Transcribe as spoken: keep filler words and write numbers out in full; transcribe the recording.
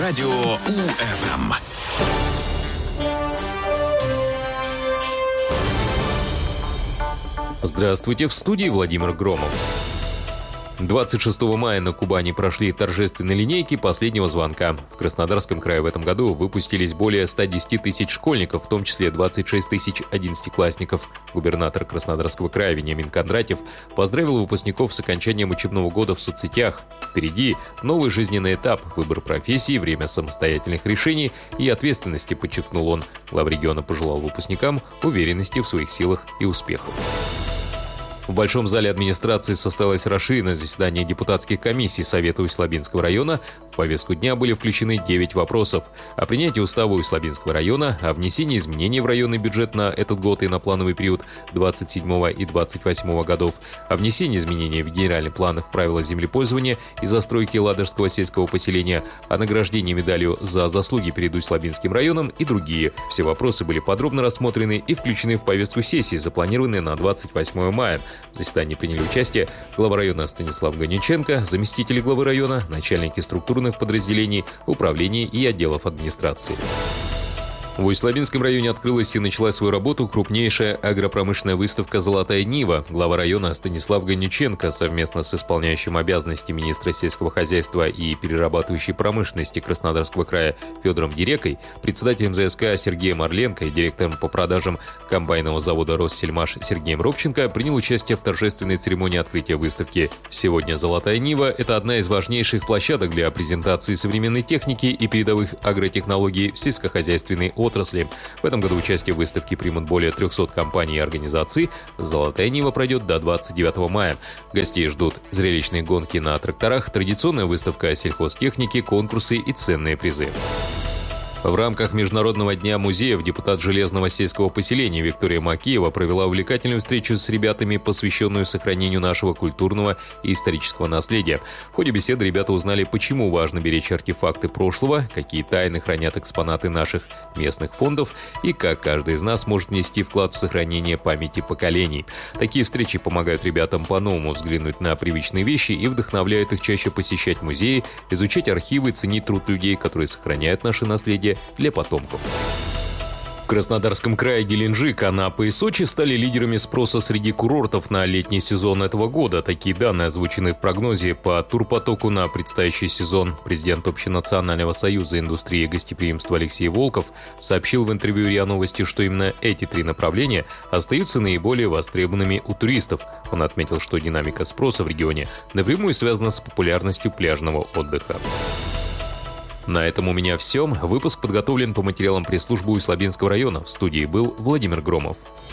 радио УФМ. Здравствуйте, в студии Владимир Громов. двадцать шестого мая на Кубани прошли торжественные линейки последнего звонка. В Краснодарском крае в этом году выпустились более ста десяти тысяч школьников, в том числе двадцать шесть тысяч одиннадцатиклассников. Губернатор Краснодарского края Вениамин Кондратьев поздравил выпускников с окончанием учебного года в соцсетях. Впереди новый жизненный этап, выбор профессии, время самостоятельных решений и ответственности, подчеркнул он. Глава региона пожелал выпускникам уверенности в своих силах и успехов. В Большом зале администрации состоялось расширенное заседание депутатских комиссий Совета Усть-Лабинского района. В повестку дня были включены девять вопросов: о принятии устава Усть-Лабинского района, о внесении изменений в районный бюджет на этот год и на плановый период двадцать седьмого и двадцать восьмого годов, о внесении изменений в генеральный план в правила землепользования и застройки Ладожского сельского поселения, о награждении медалью за заслуги перед Усть-Лабинским районом и другие. Все вопросы были подробно рассмотрены и включены в повестку сессии, запланированной на двадцать восьмое мая. В заседании приняли участие глава района Станислав Ганиченко, заместители главы района, начальники структурных подразделений, управлений и отделов администрации. В Усть-Лабинском районе открылась и начала свою работу крупнейшая агропромышленная выставка «Золотая Нива». Глава района Станислав Ганиченко совместно с исполняющим обязанности министра сельского хозяйства и перерабатывающей промышленности Краснодарского края Федором Дерекой, председателем ЗСК Сергеем Орленко и директором по продажам комбайнового завода «Россельмаш» Сергеем Робченко принял участие в торжественной церемонии открытия выставки. Сегодня «Золотая Нива» — это одна из важнейших площадок для презентации современной техники и передовых агротехнологий в сельскохозяйственной отрасли. В этом году участие в выставке примут более трехсот компаний и организаций. «Золотая Нива» пройдет до двадцать девятого мая. Гостей ждут зрелищные гонки на тракторах, традиционная выставка сельхозтехники, конкурсы и ценные призы. В рамках Международного дня музеев депутат Железного сельского поселения Виктория Макеева провела увлекательную встречу с ребятами, посвященную сохранению нашего культурного и исторического наследия. В ходе беседы ребята узнали, почему важно беречь артефакты прошлого, какие тайны хранят экспонаты наших местных фондов и как каждый из нас может внести вклад в сохранение памяти поколений. Такие встречи помогают ребятам по-новому взглянуть на привычные вещи и вдохновляют их чаще посещать музеи, изучать архивы, ценить труд людей, которые сохраняют наше наследие для потомков. В Краснодарском крае Геленджик, Анапа и Сочи стали лидерами спроса среди курортов на летний сезон этого года. Такие данные озвучены в прогнозе по турпотоку на предстоящий сезон. Президент Общенационального союза индустрии гостеприимства Алексей Волков сообщил в интервью РИА Новости, что именно эти три направления остаются наиболее востребованными у туристов. Он отметил, что динамика спроса в регионе напрямую связана с популярностью пляжного отдыха. На этом у меня все. Выпуск подготовлен по материалам пресс-службы Усть-Лабинского района. В студии был Владимир Громов.